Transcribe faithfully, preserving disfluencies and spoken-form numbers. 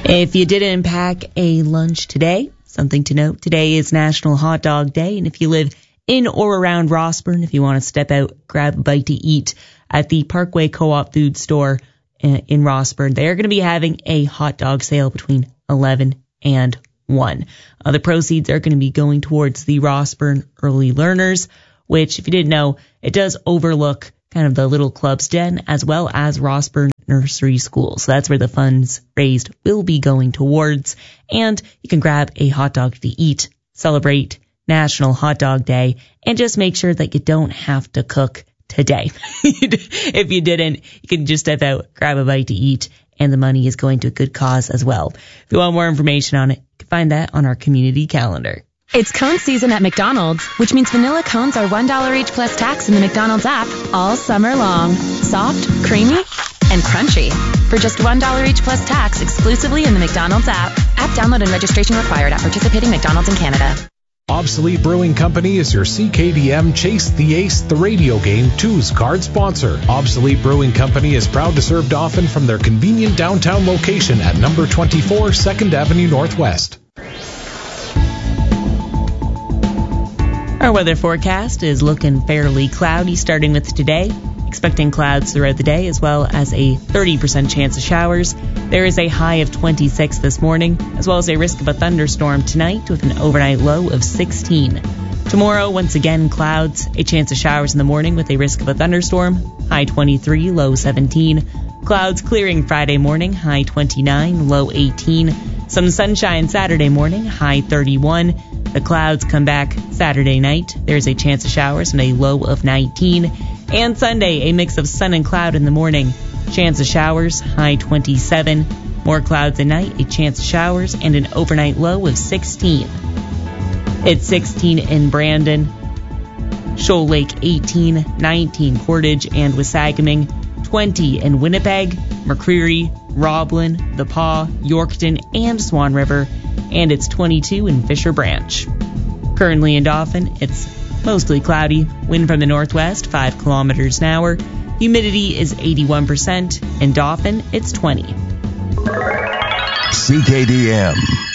If you didn't pack a lunch today, something to note, today is National Hot Dog Day, and if you live in or around Rossburn, if you want to step out, grab a bite to eat at the Parkway Co-op Food Store in Rossburn, they're going to be having a hot dog sale between eleven and one. Uh, the proceeds are going to be going towards the Rossburn Early Learners, which, if you didn't know, it does overlook kind of the Little Clubs Den as well as Rossburn Nursery School. So that's where the funds raised will be going towards. And you can grab a hot dog to eat, celebrate National Hot Dog Day, and just make sure that you don't have to cook today. If you didn't, you can just step out, grab a bite to eat, and the money is going to a good cause as well. If you want more information on it, you can find that on our community calendar. It's cone season at McDonald's, which means vanilla cones are one dollar each plus tax in the McDonald's app all summer long. Soft, creamy, and crunchy. For just one dollar each plus tax exclusively in the McDonald's app. App download and registration required at participating McDonald's in Canada. Obsolete Brewing Company is your C K D M Chase the Ace, the radio game two's card sponsor. Obsolete Brewing Company is proud to serve Dauphin from their convenient downtown location at number twenty-four second Avenue Northwest. Our weather forecast is looking fairly cloudy starting with today. Expecting clouds throughout the day as well as a thirty percent chance of showers. There is a high of twenty-six this morning as well as a risk of a thunderstorm tonight with an overnight low of sixteen. Tomorrow, once again, clouds, a chance of showers in the morning with a risk of a thunderstorm, high twenty-three, low seventeen. Clouds clearing Friday morning, high twenty-nine, low eighteen. Some sunshine Saturday morning, high thirty-one. The clouds come back Saturday night. There's a chance of showers and a low of nineteen. And Sunday, a mix of sun and cloud in the morning. Chance of showers, high twenty-seven. More clouds at night, a chance of showers, and an overnight low of sixteen. It's sixteen in Brandon, Shoal Lake eighteen, nineteen Portage and Wasagaming, twenty in Winnipeg, McCreary, Roblin, The Paw, Yorkton, and Swan River, and it's twenty-two in Fisher Branch. Currently in Dauphin, it's mostly cloudy, wind from the northwest, five kilometers an hour. Humidity is eighty-one percent. In Dauphin, it's twenty. C K D M.